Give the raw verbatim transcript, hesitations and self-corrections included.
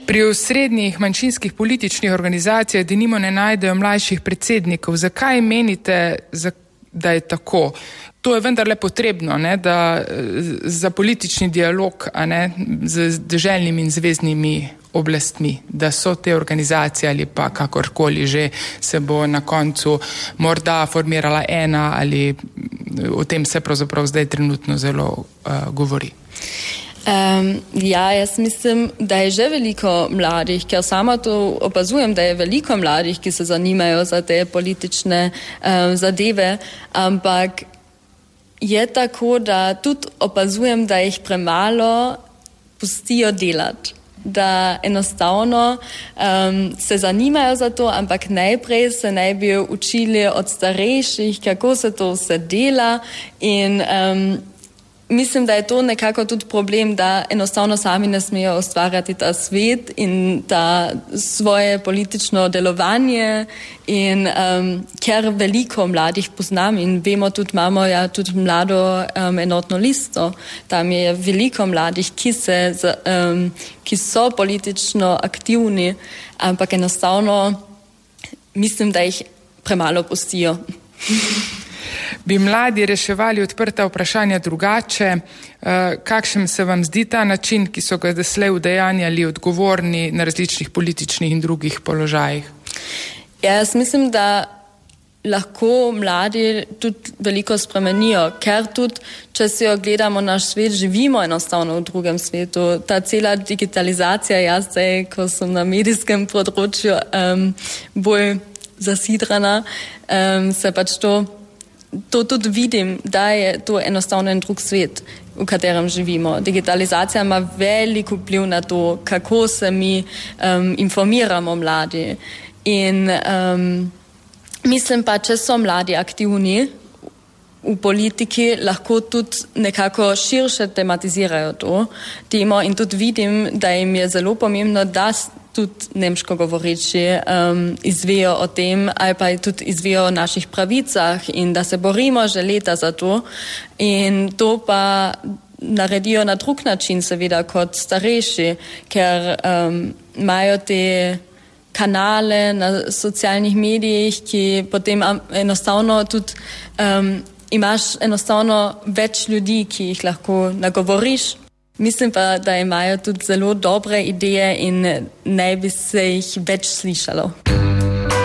Pri osrednjih manjšinskih političnih organizacijah denimo ne najdejo mlajših predsednikov. Zakaj menite, da je tako? To je vendarle potrebno, ne, da za politični dialog, a ne, z deželnimi in zveznimi oblastmi, da so te organizacije ali pa kakorkoli že se bo na koncu morda formirala ena ali o tem se pravzaprav zdaj trenutno zelo uh, govori. Um, ja, jaz mislim, da je že veliko mladih, ker sama to opazujem, da je veliko mladih, ki se zanimajo za te politične um, zadeve, ampak je tako, da tudi opazujem, da jih premalo pustijo delati, da enostavno um, se zanimajo za to, ampak najprej se naj bi učili od starejših, kako se to vse dela in um, mislim, da je to nekako tudi problem, da enostavno sami ne smejo ustvarjati ta svet in ta svoje politično delovanje in um, ker veliko mladih poznam in vemo tudi, imamo ja tudi mlado um, enotno listo, tam je veliko mladih, ki, se, um, ki so politično aktivni, ampak enostavno mislim, da jih premalo pustijo. Bi mladi reševali odprta vprašanja drugače? Kakšen se vam zdi ta način, ki so ga doslej udejanjali odgovorni na različnih političnih in drugih položajih? Ja, jaz mislim, da lahko mladi tudi veliko spremenijo, ker tudi, če si ogledamo naš svet, živimo enostavno v drugem svetu. Ta cela digitalizacija, jaz zdaj, ko sem na medijskem področju um, bolj zasidrana, um, se pač to To tudi vidim, da je to enostavno en drug svet, v katerem živimo. Digitalizacija ima veliko vpliv na to, kako se mi um, informiramo mladi. In um, mislim pa, če so mladi aktivni v politiki, lahko tudi nekako širše tematizirajo to temo in tudi vidim, da jim je zelo pomembno, da tudi nemško govoreči um, izvejo o tem ali pa tudi izvejo o naših pravicah in da se borimo že leta za to in to pa naredijo na drug način seveda kot starejši, ker um, imajo te kanale na socialnih medijih, ki potem enostavno tudi um, imaš enostavno več ljudi, ki jih lahko nagovoriš. Mislim pa, da imajo tudi zelo dobre ideje in naj bi se jih več slišalo.